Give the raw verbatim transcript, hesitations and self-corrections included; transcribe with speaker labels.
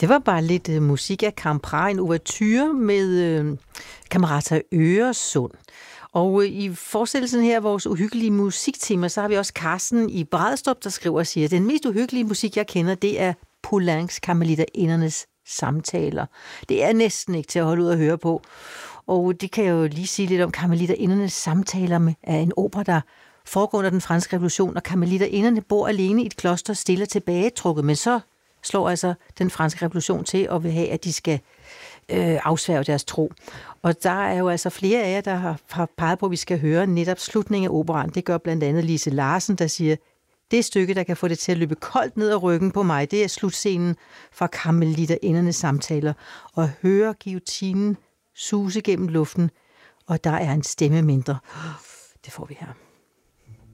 Speaker 1: Det var bare lidt uh, musik af Campra, en ouverture med uh, Camerata Øresund. Og uh, i forestillelsen her af vores uhyggelige musiktema, så har vi også Carsten i Brædstrup, der skriver og siger, den mest uhyggelige musik, jeg kender, det er Poulencs Karmeliterindernes samtaler. Det er næsten ikke til at holde ud og høre på. Og det kan jeg jo lige sige lidt om. Karmeliterindernes samtaler med, er en opera, der foregår under den franske revolution, og karmeliterinderne bor alene i et kloster, stille og tilbagetrukket, men så slår altså den franske revolution til og vil have, at de skal øh, afsværge deres tro. Og der er jo altså flere af jer, der har, har peget på, at vi skal høre netop slutningen af operaen. Det gør blandt andet Lise Larsen, der siger, det stykke, der kan få det til at løbe koldt ned ad ryggen på mig, det er slutscenen fra Karmeliterindernes samtaler, og høre guillotinen suse gennem luften, og der er en stemme mindre. Det får vi her.